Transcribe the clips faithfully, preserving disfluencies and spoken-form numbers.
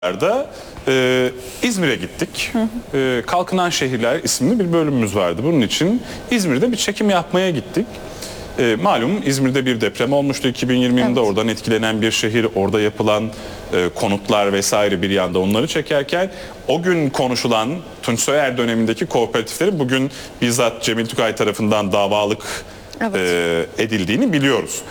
Da e, İzmir'e gittik. Hı hı. E, Kalkınan Şehirler isimli bir bölümümüz vardı. Bunun için İzmir'de bir çekim yapmaya gittik. E, malum İzmir'de bir deprem olmuştu iki bin yirmi yılında. Evet. Oradan etkilenen bir şehir, orada yapılan e, konutlar vesaire bir yanda onları çekerken o gün konuşulan Tunç Soyer dönemindeki kooperatiflerin bugün bizzat Cemil Tugay tarafından davalık evet. e, edildiğini biliyoruz.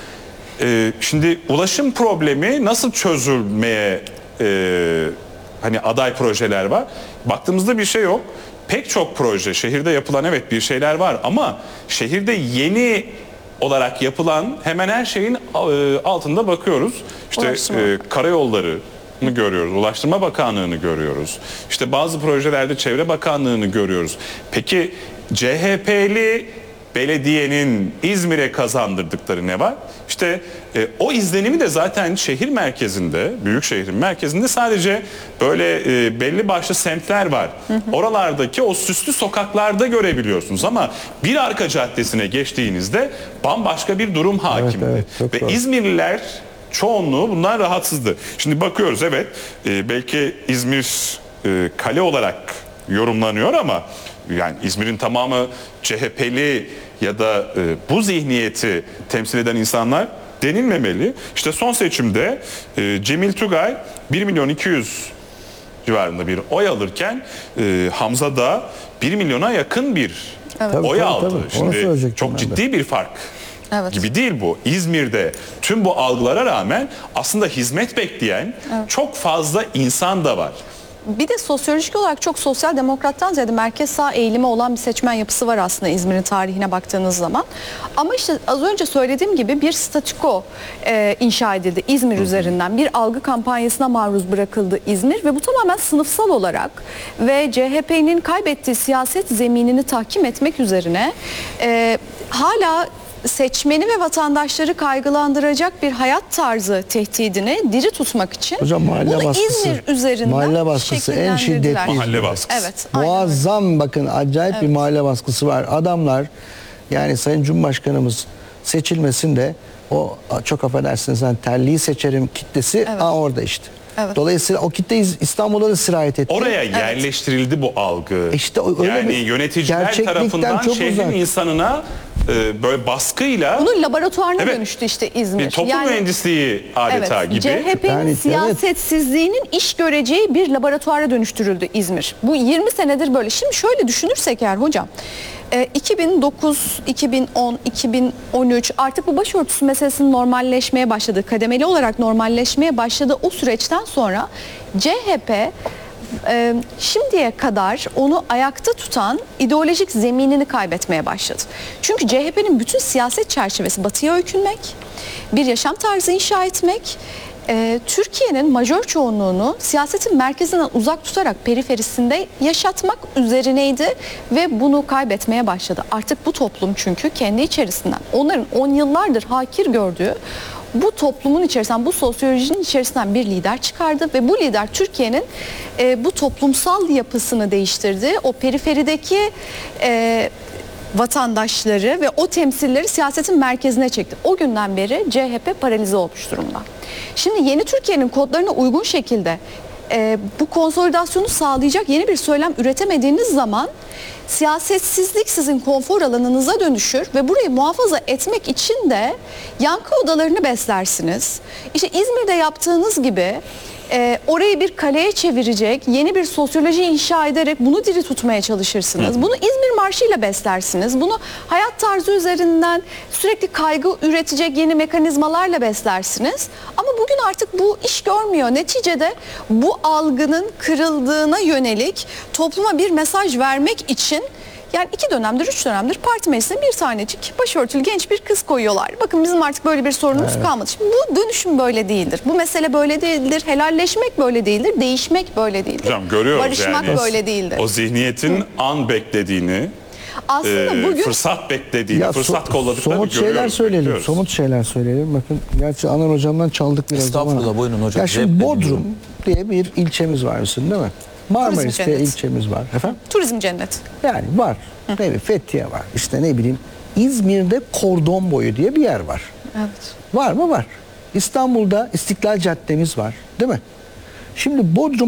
E, şimdi ulaşım problemi nasıl çözülmeye Ee, hani aday projeler var. Baktığımızda bir şey yok. Pek çok proje şehirde yapılan evet bir şeyler var ama şehirde yeni olarak yapılan hemen her şeyin e, altında bakıyoruz. İşte e, karayolları görüyoruz. Ulaştırma Bakanlığı'nı görüyoruz. İşte bazı projelerde Çevre Bakanlığı'nı görüyoruz. Peki C H P'li belediyenin İzmir'e kazandırdıkları ne var? İşte e, o izlenimi de zaten şehir merkezinde, büyük şehrin merkezinde sadece böyle e, belli başlı semtler var. Hı hı. Oralardaki o süslü sokaklarda görebiliyorsunuz ama bir arka caddesine geçtiğinizde bambaşka bir durum hakimdi. Evet, evet, ve doğru. İzmirliler çoğunluğu bundan rahatsızdı. Şimdi bakıyoruz evet e, belki İzmir e, kale olarak yorumlanıyor ama yani İzmir'in tamamı C H P'li ya da e, bu zihniyeti temsil eden insanlar denilmemeli. İşte son seçimde e, Cemil Tugay bir milyon iki yüz civarında bir oy alırken e, Hamza da bir milyona yakın bir evet. oy tabii, aldı. Tabii, tabii. Şimdi çok ciddi bir fark. Evet. Gibi değil bu. İzmir'de tüm bu algılara rağmen aslında hizmet bekleyen evet. çok fazla insan da var. Bir de sosyolojik olarak çok sosyal demokrattan ziyade merkez sağ eğilimi olan bir seçmen yapısı var aslında İzmir'in tarihine baktığınız zaman. Ama işte az önce söylediğim gibi bir statüko e, inşa edildi İzmir Hı. üzerinden. Bir algı kampanyasına maruz bırakıldı İzmir ve bu tamamen sınıfsal olarak ve C H P'nin kaybettiği siyaset zeminini tahkim etmek üzerine e, hala seçmeni ve vatandaşları kaygılandıracak bir hayat tarzı tehdidini diri tutmak için Hocam, mahalle bunu baskısı, İzmir üzerinden mahalle baskısı en şiddetli. Mahalle baskısı. Evet, muazzam bakın acayip evet. bir mahalle baskısı var. Adamlar yani Sayın Cumhurbaşkanımız seçilmesinde o çok affedersiniz yani terliği seçerim kitlesi evet. aa, orada işte. Evet. Dolayısıyla o kitle İstanbul'a da sirayet etti. Oraya evet. yerleştirildi bu algı. İşte öyle yani yöneticiler tarafından şehrin uzak. insanına e, böyle baskıyla... Bunun laboratuvarına evet. dönüştü işte İzmir. Bir toplum yani, mühendisliği adeta evet, gibi. C H P'nin yani, siyasetsizliğinin evet. iş göreceği bir laboratuvara dönüştürüldü İzmir. Bu yirmi senedir böyle. Şimdi şöyle düşünürsek eğer hocam... iki bin dokuz, iki bin on, iki bin on üç artık bu başörtüsü meselesinin normalleşmeye başladığı, kademeli olarak normalleşmeye başladığı o süreçten sonra C H P e, şimdiye kadar onu ayakta tutan ideolojik zeminini kaybetmeye başladı. Çünkü C H P'nin bütün siyaset çerçevesi batıya öykünmek, bir yaşam tarzı inşa etmek, Ee, Türkiye'nin majör çoğunluğunu siyasetin merkezinden uzak tutarak periferisinde yaşatmak üzerineydi ve bunu kaybetmeye başladı. Artık bu toplum çünkü kendi içerisinden onların on yıllardır hakir gördüğü bu toplumun içerisinden, bu sosyolojinin içerisinden bir lider çıkardı ve bu lider Türkiye'nin e, bu toplumsal yapısını değiştirdi. O periferideki e, vatandaşları ve o temsilleri siyasetin merkezine çekti. O günden beri C H P paralize olmuş durumda. Şimdi yeni Türkiye'nin kodlarına uygun şekilde e, bu konsolidasyonu sağlayacak yeni bir söylem üretemediğiniz zaman siyasetsizlik sizin konfor alanınıza dönüşür ve burayı muhafaza etmek için de yankı odalarını beslersiniz. İşte İzmir'de yaptığınız gibi e, orayı bir kaleye çevirecek yeni bir sosyoloji inşa ederek bunu diri tutmaya çalışırsınız. Hı. Bunu İzmir Marşı'yla beslersiniz. Bunu hayat tarzı üzerinden sürekli kaygı üretecek yeni mekanizmalarla beslersiniz. Ama bugün artık bu iş görmüyor. Neticede bu algının kırıldığına yönelik topluma bir mesaj vermek için yani iki dönemdir, üç dönemdir parti meclisine bir tanecik başörtülü genç bir kız koyuyorlar. Bakın bizim artık böyle bir sorunumuz evet. kalmadı. Şimdi bu dönüşüm böyle değildir. Bu mesele böyle değildir. Helalleşmek böyle değildir. Değişmek böyle değildir. Hocam görüyoruz barışmak yani. böyle değildir. O zihniyetin Hı. an beklediğini, aslında e, bugün fırsat beklediğini, ya, fırsat so kolladıklarını somut görüyoruz. Şeyler söyleyelim, bekliyoruz. somut şeyler söyleyelim. Bakın gerçi Anar hocamdan çaldık biraz zaman. Estağfurullah buyurun hocam. Ya şimdi Bodrum diye bir ilçemiz var değil mi? Marmaris'te ilçemiz var. Efendim? Turizm cenneti. Yani var. Ne bileyim Fethiye var. İşte ne bileyim İzmir'de Kordon Boyu diye bir yer var. Evet. Var mı? Var. İstanbul'da İstiklal Caddemiz var. Değil mi? Şimdi Bodrum